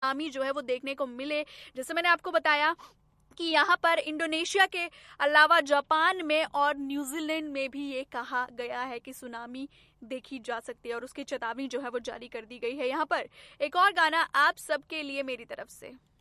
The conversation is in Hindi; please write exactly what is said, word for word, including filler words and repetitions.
सुनामी जो है वो देखने को मिले। जैसे मैंने आपको बताया कि यहाँ पर इंडोनेशिया के अलावा जापान में और न्यूजीलैंड में भी ये कहा गया है कि सुनामी देखी जा सकती है और उसकी चेतावनी जो है वो जारी कर दी गई है। यहाँ पर एक और गाना आप सबके लिए मेरी तरफ से।